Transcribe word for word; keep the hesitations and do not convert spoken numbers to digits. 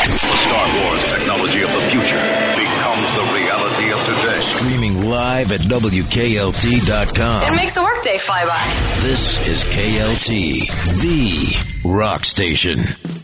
The Star Wars technology of the future becomes the reality of today. Streaming live at W K L T dot com. It makes a workday fly by. This is K L T, the rock station.